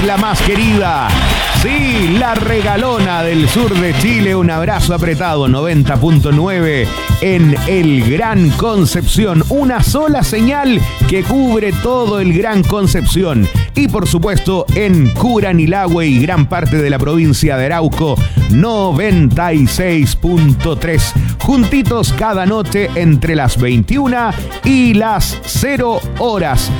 la más querida. Sí, la regalona del sur de Chile. Un abrazo apretado. 90.9 en el Gran Concepción. Una sola señal que cubre todo el Gran Concepción. Y por supuesto en Curanilahue y gran parte de la provincia de Arauco. 96.3. Juntitos cada noche entre las 21 y las 0 horas.